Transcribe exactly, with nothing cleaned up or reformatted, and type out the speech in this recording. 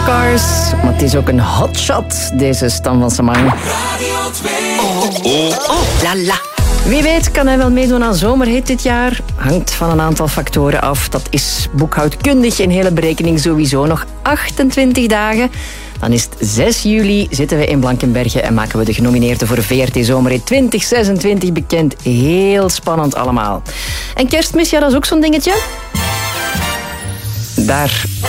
Cars. Maar het is ook een hotshot, deze Stan van Samang. Radio twee. Oh, oh, oh, la la. Wie weet kan hij wel meedoen aan Zomerhit dit jaar. Hangt van een aantal factoren af. Dat is boekhoudkundig in hele berekening sowieso. Nog achtentwintig dagen. Dan is het zes juli, zitten we in Blankenberge en maken we de genomineerden voor V R T Zomerhit twintig zesentwintig bekend. Heel spannend allemaal. En Kerstmis, ja, dat is ook zo'n dingetje. Daar